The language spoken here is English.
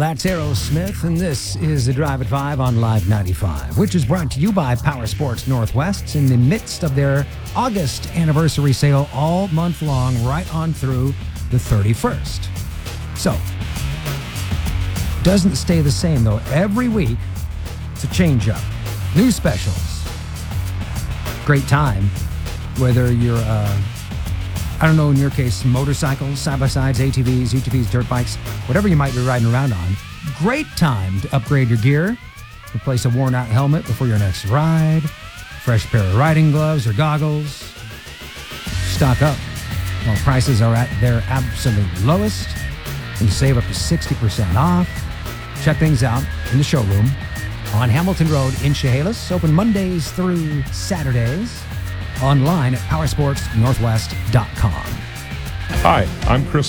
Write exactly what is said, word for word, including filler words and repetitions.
that's Aerosmith, and this is the Drive at five on Live ninety-five, which is brought to you by Power Sports Northwest in the midst of their August anniversary sale all month long, right on through the thirty-first. So, doesn't stay the same, though. Every week, it's a change-up. New specials. Great time, whether you're, uh, I don't know, in your case, motorcycles, side-by-sides, A T Vs, U T Vs, dirt bikes, whatever you might be riding around on. Great time to upgrade your gear, replace a worn-out helmet before your next ride, fresh pair of riding gloves or goggles. Stock up while prices are at their absolute lowest, and save up to sixty percent off. Check things out in the showroom on Hamilton Road in Chehalis, open Mondays through Saturdays, online at powersports northwest dot com. Hi, I'm Chris